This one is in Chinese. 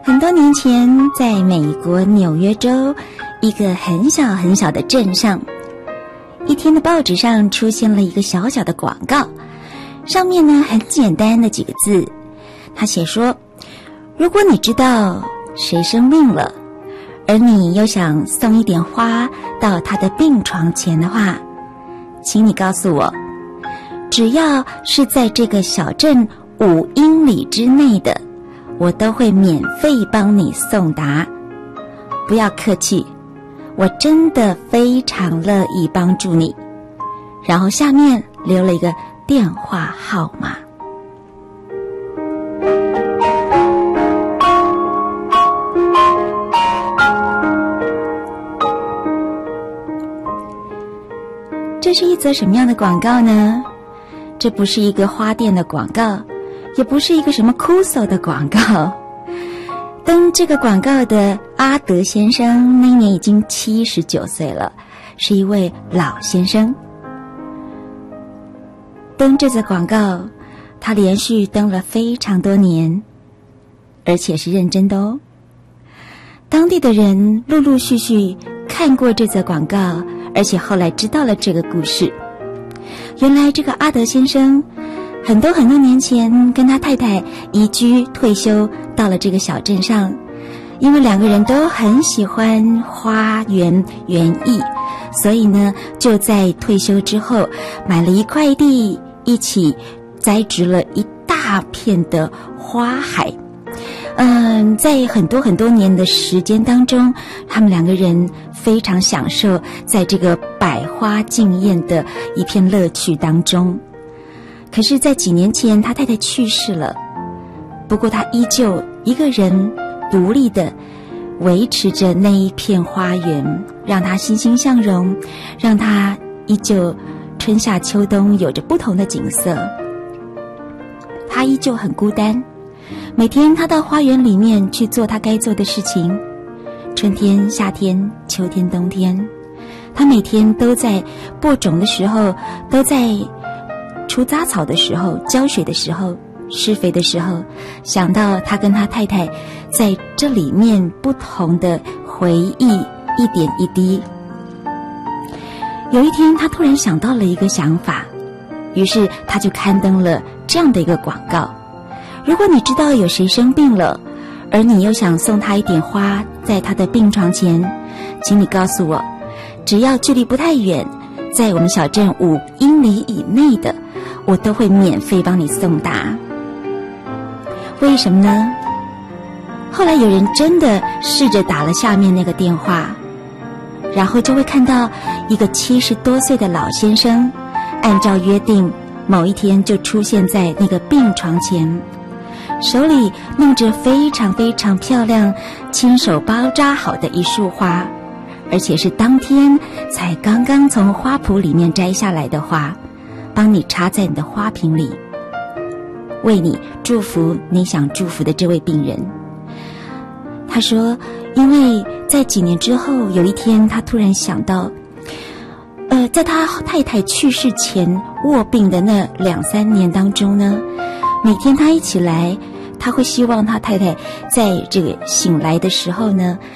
很多年前，在美国纽约州一个很小很小的镇上，一天的报纸上出现了一个小小的广告，上面呢很简单的几个字，他写说，如果你知道谁生病了，而你又想送一点花到他的病床前的话，请你告诉我，只要是在这个小镇5英里之内的，我都会免费帮你送达。不要客气，我真的非常乐意帮助你。然后下面留了一个电话号码。这是一则什么样的广告呢？这不是一个花店的广告，也不是一个什么酷搜的广告。登这个广告的阿德先生那年已经79岁了，是一位老先生。登这则广告，他连续登了非常多年，而且是认真的哦。当地的人陆陆续续看过这则广告，而且后来知道了这个故事。原来这个阿德先生很多年前跟他太太移居退休到了这个小镇上，因为2个人都很喜欢花园园艺，所以呢就在退休之后买了一块地，一起栽植了一大片的花海。在很多年的时间当中，他们2个人非常享受在这个百花竞艳的一片乐趣当中。可是在几年前他太太去世了，不过他依旧一个人独立的维持着那一片花园，让他欣欣向荣，让他依旧春夏秋冬有着不同的景色。他依旧很孤单，每天他到花园里面去做他该做的事情，春天、夏天、秋天、冬天，他每天都在播种的时候，都在除杂草的时候、浇水的时候、施肥的时候，想到他跟他太太在这里面不同的回忆，一点一滴。有一天他突然想到了一个想法，于是他就刊登了这样的一个广告，如果你知道有谁生病了，而你又想送他一点花在他的病床前，请你告诉我，只要距离不太远，在我们小镇5英里以内的，我都会免费帮你送达。为什么呢？后来有人真的试着打了下面那个电话，然后就会看到一个70多岁的老先生，按照约定某一天就出现在那个病床前，手里弄着非常非常漂亮亲手包扎好的一束花，而且是当天才刚刚从花圃里面摘下来的花，帮你插在你的花瓶里，为你祝福你想祝福的这位病人。他说，因为在几年之后，有一天他突然想到，在他太太去世前卧病的那2-3年当中呢，每天他一起来，他会希望他太太在这个醒来的时候呢，